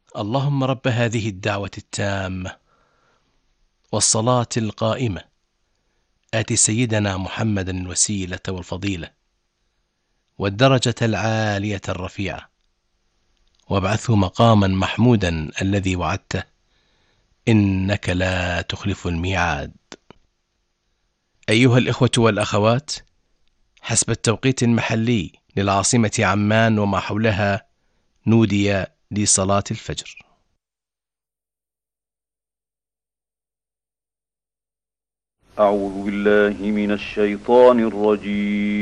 اللهم رب هذه الدعوة التامة والصلاة القائمة آت سيدنا محمدا الوسيلة والفضيلة والدرجة العالية الرفيعة وابعثه مقاما محمودا الذي وعدته إنك لا تخلف الميعاد. أيها الإخوة والأخوات، حسب التوقيت المحلي للعاصمة عمان وما حولها نودي لصلاة الفجر. أعوذ بالله من الشيطان الرجيم.